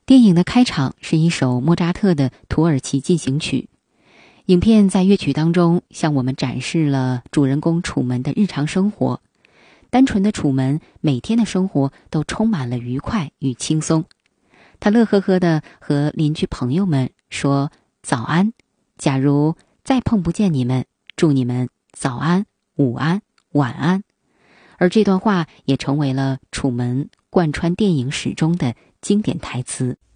电影的开场是一首莫扎特的土耳其进行曲，影片在乐曲当中向我们展示了主人公楚门的日常生活。单纯的楚门每天的生活都充满了愉快与轻松，他乐呵呵地和邻居朋友们说早安，假如再碰不见你们，祝你们早安、午安、晚安。而这段话也成为了楚门贯穿电影始终的经典台词。